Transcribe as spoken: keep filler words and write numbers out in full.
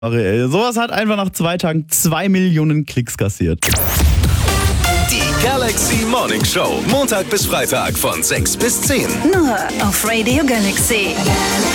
Ey, sowas hat einfach nach zwei Tagen zwei Millionen Klicks kassiert. Die Galaxy Morning Show. Montag bis Freitag von sechs bis zehn. Nur auf Radio Galaxy.